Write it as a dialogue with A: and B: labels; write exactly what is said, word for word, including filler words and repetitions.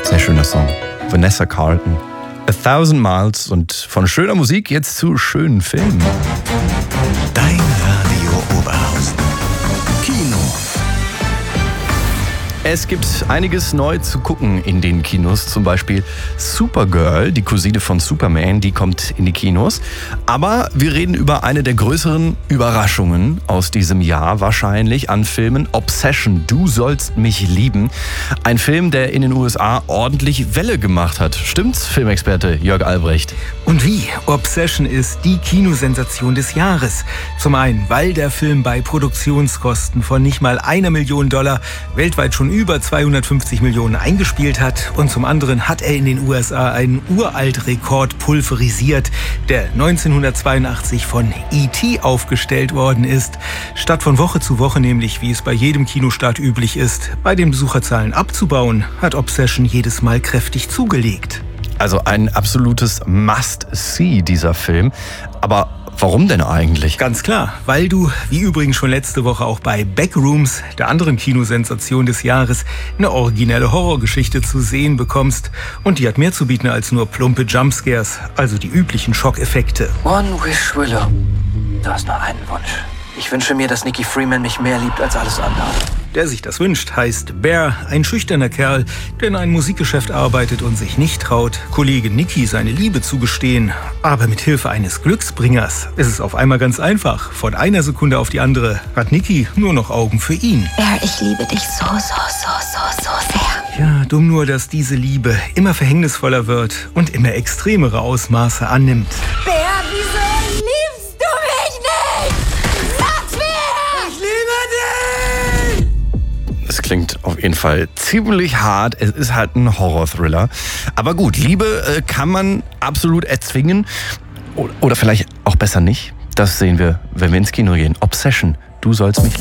A: Sehr schöner Song. Vanessa Carlton. A Thousand Miles und von schöner Musik jetzt zu schönen Filmen.
B: Dein Radio Oberhausen. Kino.
A: Es gibt einiges neu zu gucken in den Kinos. Zum Beispiel Supergirl, die Cousine von Superman, die kommt in die Kinos. Aber wir reden über eine der größeren Überraschungen aus diesem Jahr wahrscheinlich an Filmen. Obsession, Du sollst mich lieben. Ein Film, der in den U S A ordentlich Welle gemacht hat. Stimmt's, Filmexperte Jörg Albrecht?
C: Und wie? Obsession ist die Kinosensation des Jahres. Zum einen, weil der Film bei Produktionskosten von nicht mal einer Million Dollar weltweit schon über zweihundertfünfzig Millionen eingespielt hat. Und zum anderen hat er in den U S A einen Uralt-Rekord pulverisiert, der neunzehnhundertzweiundachtzig von E T aufgestellt worden ist. Statt von Woche zu Woche nämlich, wie es bei jedem Kinostart üblich ist, bei den Besucherzahlen abzubauen, hat Obsession jedes Mal kräftig zugelegt.
A: Also ein absolutes Must-See, dieser Film. Aber warum denn eigentlich?
C: Ganz klar, weil du, wie übrigens schon letzte Woche auch bei Backrooms, der anderen Kinosensation des Jahres, eine originelle Horrorgeschichte zu sehen bekommst. Und die hat mehr zu bieten als nur plumpe Jumpscares, also die üblichen Schockeffekte.
D: One wish, Willow. Du hast nur einen Wunsch. Ich wünsche mir, dass Nikki Freeman mich mehr liebt als alles andere.
C: Der sich das wünscht, heißt Bear, ein schüchterner Kerl, der in einem Musikgeschäft arbeitet und sich nicht traut, Kollege Nikki seine Liebe zu gestehen. Aber mit Hilfe eines Glücksbringers ist es auf einmal ganz einfach. Von einer Sekunde auf die andere hat Nikki nur noch Augen für ihn.
E: Bear, ich liebe dich so, so, so, so, so sehr.
C: Ja, dumm nur, dass diese Liebe immer verhängnisvoller wird und immer extremere Ausmaße annimmt.
E: Bear, wieso liebst du mich nicht? Sag's mir! Ich liebe dich!
A: Es klingt auf jeden Fall ziemlich hart. Es ist halt ein Horror-Thriller. Aber gut, Liebe äh, kann man absolut erzwingen. Oder, oder vielleicht auch besser nicht. Das sehen wir, wenn wir ins Kino gehen. Obsession, Du sollst mich lieben.